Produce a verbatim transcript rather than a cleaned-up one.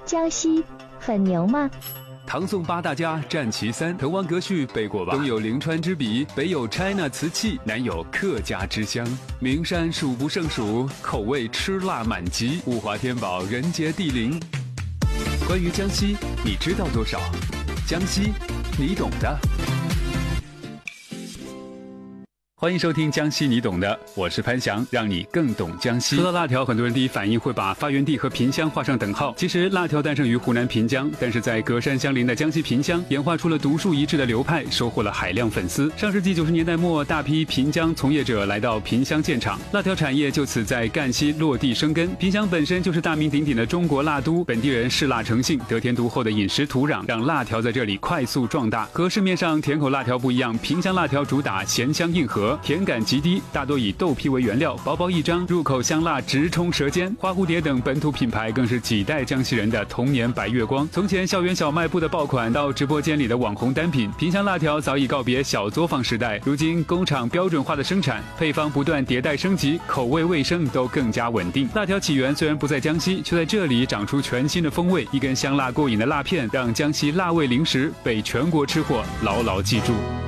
江西很牛吗？ 唐宋八大家占其三，滕王阁序背过吧？东有临川之笔，北有 China 瓷器，南有客家之乡。名山数不胜数，口味吃辣满级，物华天宝，人杰地灵。关于江西，你知道多少？江西，你懂的。欢迎收听江西你懂的，我是潘翔，让你更懂江西。说到辣条，很多人第一反应会把发源地和萍乡画上等号。其实辣条诞生于湖南萍江，但是在隔山相邻的江西萍乡演化出了独树一帜的流派，收获了海量粉丝。上世纪九十年代末，大批萍江从业者来到萍乡建厂，辣条产业就此在赣西落地生根。萍乡本身就是大名鼎鼎的中国辣都，本地人嗜辣成性，得天独厚的饮食土壤让辣条在这里快速壮大。和市面上甜口辣条不一样，萍乡辣条主打咸香硬核，甜感极低，大多以豆皮为原料，薄薄一张，入口香辣直冲舌尖。花蝴蝶等本土品牌更是几代江西人的童年白月光。从前校园小卖部的爆款到直播间里的网红单品，萍乡辣条早已告别小作坊时代。如今工厂标准化的生产，配方不断迭代升级，口味卫生都更加稳定。辣条起源虽然不在江西，却在这里长出全新的风味。一根香辣过瘾的辣片，让江西辣味零食被全国吃货牢牢记住。